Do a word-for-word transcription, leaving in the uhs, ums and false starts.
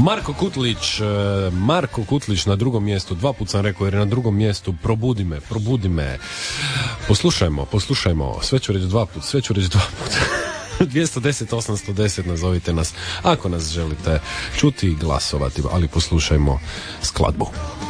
Marko Kutlić, Marko Kutlić na drugom mjestu, dva put sam rekao jer je na drugom mjestu, probudi me, probudi me. Poslušajmo, poslušajmo, sve ću reći dva put, sve ću reći dva put. dvjesto deset osamsto deset nazovite nas ako nas želite čuti i glasovati, ali poslušajmo skladbu.